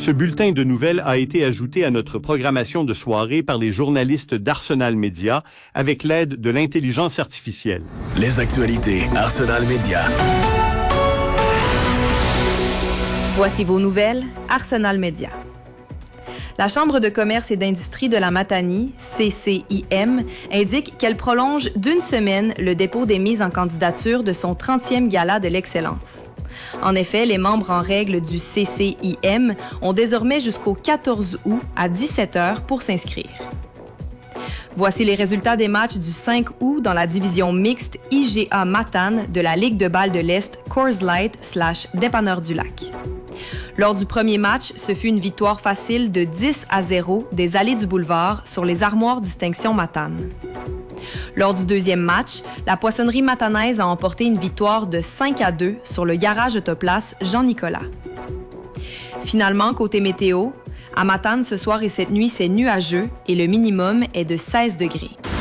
Ce bulletin de nouvelles a été ajouté à notre programmation de soirée par les journalistes d'Arsenal Média avec l'aide de l'intelligence artificielle. Les actualités Arsenal Média. Voici vos nouvelles, Arsenal Média. La Chambre de commerce et d'industrie de la Matanie, CCIM, indique qu'elle prolonge d'1 semaine le dépôt des mises en candidature de son 30e Gala de l'excellence. En effet, les membres en règle du CCIM ont désormais jusqu'au 14 août à 17h pour s'inscrire. Voici les résultats des matchs du 5 août dans la division mixte IGA Matane de la Ligue de balle de l'Est Coors Light / Dépanneur du Lac. Lors du premier match, ce fut une victoire facile de 10-0 des Allées du Boulevard sur les Armoires Distinction Matane. Lors du deuxième match, la poissonnerie matanaise a emporté une victoire de 5-2 sur le garage Autoplace Jean-Nicolas. Finalement, côté météo, à Matane ce soir et cette nuit, c'est nuageux et le minimum est de 16 degrés.